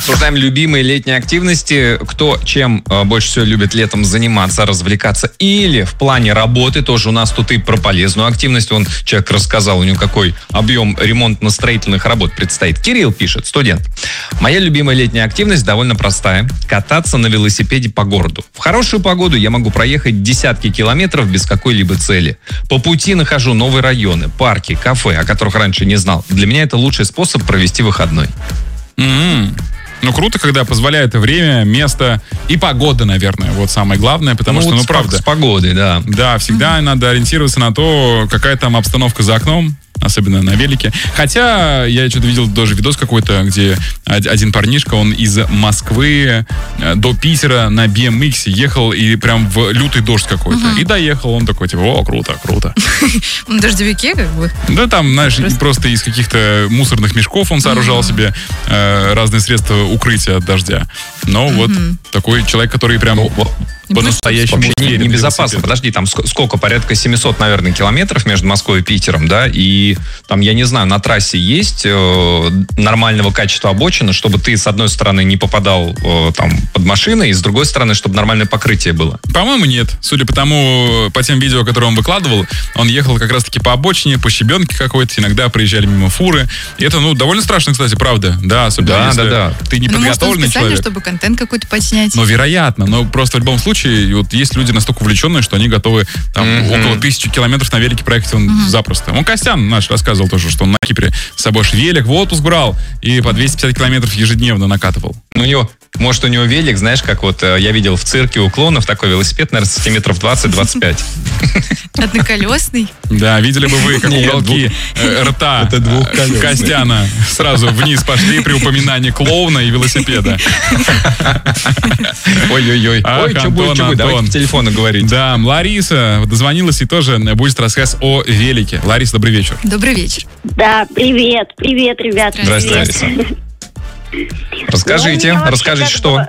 Обсуждаем любимые летние активности. Кто чем больше всего любит летом заниматься, развлекаться. Или в плане работы тоже у нас тут и про полезную активность. Вон человек рассказал, у него какой объем ремонтно-строительных работ предстоит. Кирилл пишет, студент. Моя любимая летняя активность довольно простая. Кататься на велосипеде по городу. В хорошую погоду я могу проехать десятки километров без какой-либо цели. По пути нахожу новые районы, парки, кафе, о которых раньше не знал. Для меня это лучший способ провести выходной. Ну, круто, когда позволяет время, место и погода, наверное. Вот самое главное, потому что, правда. С погодой, да. Да, всегда надо ориентироваться на то, какая там обстановка за окном. Особенно на велике. Хотя я что-то видел даже видос какой-то, где один парнишка, он из Москвы до Питера на BMX ехал и прям в лютый дождь какой-то. И доехал, он такой, типа, о, круто, круто. На дождевике как бы? Да там, знаешь, просто из каких-то мусорных мешков он сооружал себе разные средства укрытия от дождя. Но вот такой человек, который прям по-настоящему небезопасно. Подожди, там сколько? Порядка 700, наверное, километров между Москвой и Питером, да? И там, я не знаю, на трассе есть нормального качества обочины, чтобы ты, с одной стороны, не попадал там под машиной, и с другой стороны, чтобы нормальное покрытие было? По-моему, нет. Судя по тем видео, которые он выкладывал, он ехал как раз-таки по обочине, по щебенке какой-то, иногда проезжали мимо фуры. И это, довольно страшно, кстати, правда. Да, особенно если ты не подготовленный человек. Чтобы контент какой-то подснять. Ну, вероятно. Но просто в любом случае, вот есть люди настолько увлеченные, что они готовы там около 1000 километров на велике проехать запросто. Костян наш рассказывал тоже, что он на Кипре с собой велик в отпуск брал и по 250 километров ежедневно накатывал. Может, у него велик, знаешь, как вот я видел в цирке у клоунов такой велосипед, наверное, сантиметров 20-25. Одноколесный? Да, видели бы вы, как уголки рта Костяна сразу вниз пошли при упоминании клоуна и велосипеда. Ой-ой-ой. Ой, что будет, давайте по телефону говорить. Да, Лариса дозвонилась и тоже будет рассказ о велике. Лариса, добрый вечер. Добрый вечер. Да, привет, ребят. Здравствуйте, Лариса. Расскажите, что?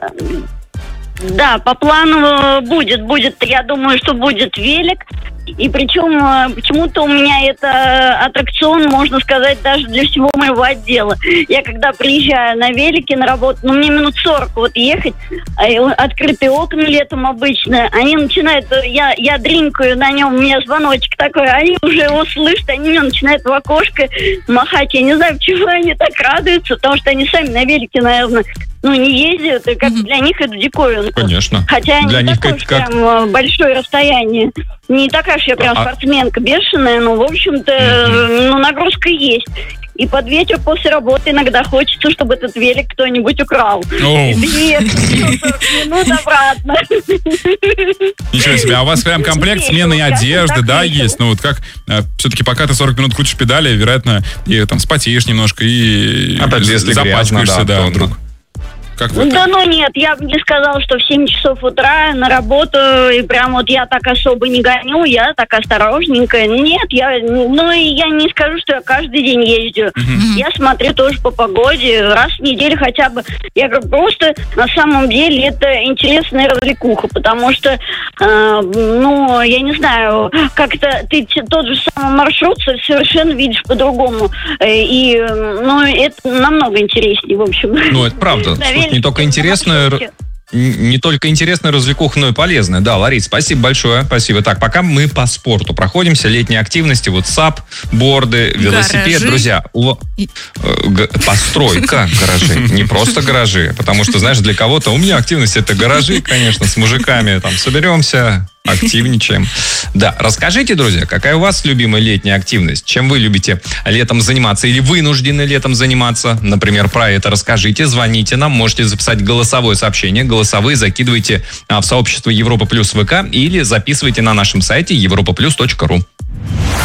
Да, по плану будет, я думаю, что будет велик. И причем почему-то у меня это аттракцион, можно сказать, даже для всего моего отдела. Я когда приезжаю на велике на работу, мне минут 40 вот ехать, открытые окна летом обычно, они начинают, я дринкаю на нем, у меня звоночек такой, они уже его слышат, они мне начинают в окошко махать. Я не знаю, почему они так радуются, потому что они сами на велике, наверное, не ездят, и как для них это диковинка. Конечно. Хотя для не них такое прям большое расстояние. Не такая же я прям спортсменка бешеная, но, в общем-то, нагрузка есть. И под вечер после работы иногда хочется, чтобы этот велик кто-нибудь украл. 40 минут обратно. Ничего себе, а у вас прям комплект смены одежды, да, есть? Как, все-таки пока ты 40 минут крутишь педали, вероятно, и там спотеешь немножко, и запачкаешься, да, вдруг. Нет, я бы не сказала, что в 7 часов утра на работу, и прям вот я так особо не гоню, я так осторожненькая. Нет, я не скажу, что я каждый день езжу. Я смотрю тоже по погоде, раз в неделю хотя бы. Я говорю, просто на самом деле это интересная развлекуха, потому что, я не знаю, как-то ты тот же самый маршрут совершенно видишь по-другому. И, это намного интереснее, в общем. Это правда. Не только интересная развлекуха, но и полезная. Да, Ларис, спасибо большое. Спасибо. Так, пока мы по спорту проходимся, летние активности, САП, борды, велосипед. Гаражи. Друзья, постройка гаражей. Не просто гаражи, потому что, знаешь, для кого-то у меня активность это гаражи, конечно, с мужиками там соберемся, активничаем. Да, расскажите, друзья, какая у вас любимая летняя активность? Чем вы любите летом заниматься или вынуждены летом заниматься? Например, про это расскажите, звоните нам, можете записать голосовое сообщение. Голосовые закидывайте в сообщество Европа Плюс ВК или записывайте на нашем сайте europaplus.ru.